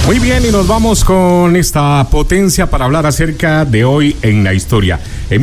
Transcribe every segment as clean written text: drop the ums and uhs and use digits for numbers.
Muy bien, y nos vamos con esta potencia para hablar acerca de hoy en la historia. En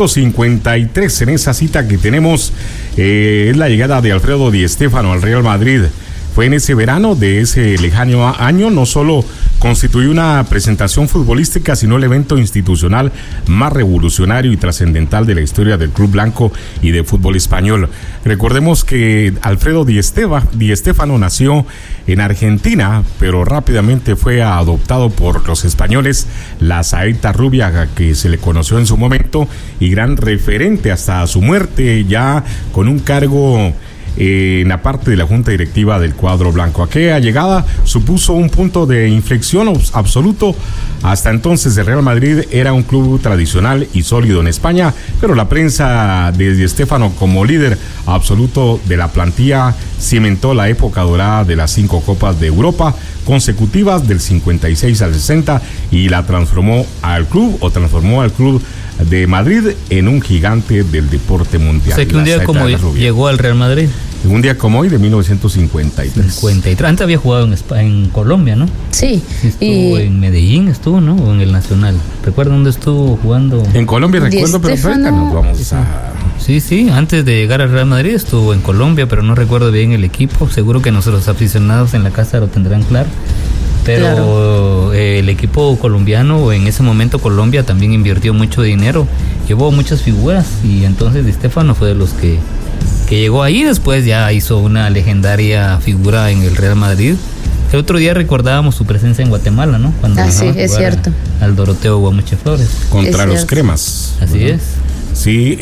1953, en esa cita que tenemos, es la llegada de Alfredo Di Stéfano al Real Madrid. Fue en ese verano de ese lejano año, no solo constituyó una presentación futbolística, sino el evento institucional más revolucionario y trascendental de la historia del club blanco y del fútbol español. Recordemos que Alfredo Di Stéfano nació en Argentina, pero rápidamente fue adoptado por los españoles, la saeta rubia que se le conoció en su momento y gran referente hasta su muerte, ya con un cargo en la parte de la junta directiva del cuadro blanco. Aquella llegada supuso un punto de inflexión absoluto. Hasta entonces el Real Madrid era un club tradicional y sólido en España, pero la prensa de Di Stéfano como líder absoluto de la plantilla cimentó la época dorada de las 5 Copas de Europa consecutivas del 56 al 60 y transformó al club de Madrid en un gigante del deporte mundial. O sea que un día como llegó al Real Madrid. Un día como hoy de 1953. Antes había jugado en Colombia, ¿no? Sí. Estuvo en Medellín, ¿no? O en el Nacional. ¿Recuerda dónde estuvo jugando? En Colombia recuerdo, pero ahorita nos vamos a... Sí, antes de llegar al Real Madrid estuvo en Colombia, pero no recuerdo bien el equipo. Seguro que nuestros aficionados en la casa lo tendrán claro. Pero claro, el equipo colombiano, en ese momento Colombia también invirtió mucho dinero, llevó muchas figuras y entonces Di Stéfano fue de los que llegó ahí. Después ya hizo una legendaria figura en el Real Madrid. El otro día recordábamos su presencia en Guatemala, ¿no? Cuando sí, es cierto. Al Doroteo Guamuche Flores. Contra los cremas. Así es. Sí,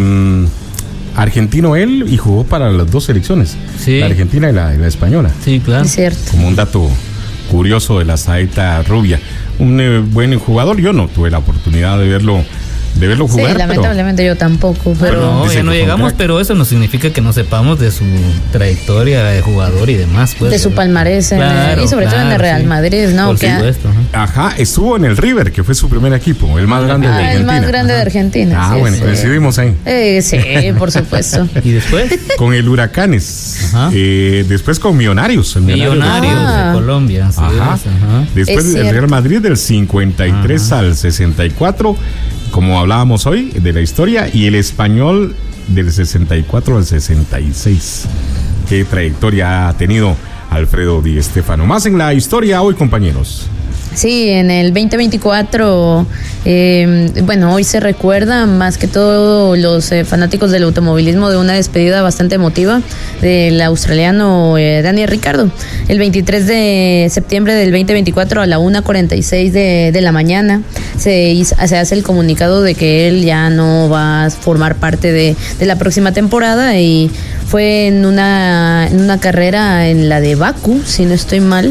argentino él y jugó para las dos selecciones, sí. La argentina y la española. Sí, claro. Es cierto. Como un dato curioso de la saeta rubia. Un buen jugador, yo no tuve la oportunidad de verlo jugar. Sí, lamentablemente yo tampoco, pero... No, ya no llegamos, pero eso no significa que no sepamos de su trayectoria de jugador y demás. Pues, de su palmarés, claro, y sobre todo en el Real Madrid, ¿no? Por supuesto. Ajá, estuvo en el River, que fue su primer equipo, el más grande de Argentina. El más grande de Argentina. Sí, bueno, coincidimos ahí. Sí, por supuesto. ¿Y después? Con el Huracanes. Después con Millonarios. Millonarios de Colombia. Ajá. Después el Real Madrid del 53 al 64. Como hablábamos hoy de la historia, y el Español del 64 al 66. Qué trayectoria ha tenido Alfredo Di Stéfano. Más en la historia hoy, compañeros. Sí, en el 2024, hoy se recuerda más que todo los fanáticos del automovilismo de una despedida bastante emotiva del australiano Daniel Ricciardo. El 23 de septiembre del 2024 a la 1:46 de la mañana se hace el comunicado de que él ya no va a formar parte de la próxima temporada, y fue en una carrera en la de Bakú, si no estoy mal,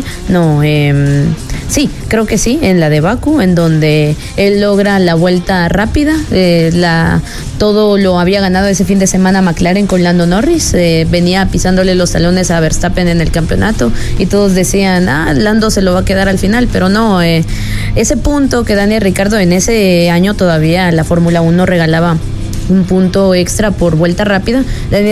sí, creo que sí, en la de Bakú, en donde él logra la vuelta rápida. Todo lo había ganado ese fin de semana McLaren con Lando Norris, venía pisándole los talones a Verstappen en el campeonato y todos decían, Lando se lo va a quedar al final, pero no, ese punto que Daniel Ricciardo en ese año todavía la Fórmula 1 regalaba un punto extra por vuelta rápida.